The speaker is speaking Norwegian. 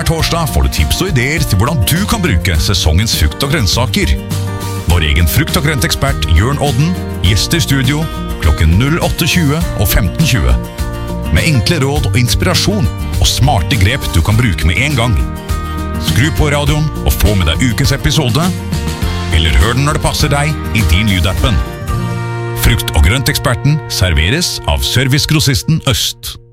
Hver torsdag får du tips og ideer til hvordan du kan bruke sesongens frukt og grønnsaker. Vår egen frukt- og grøntekspert Jørn Odden gjester studio klokken 08:20 og 15:20. Med enkle råd og inspirasjon og smarte grep du kan bruke med en gang. Skru på radioen og få med deg ukens episode, eller hør den når det passer deg i din lydappen. Frukt- og grønteksperten serveres av Servicegrossisten Øst.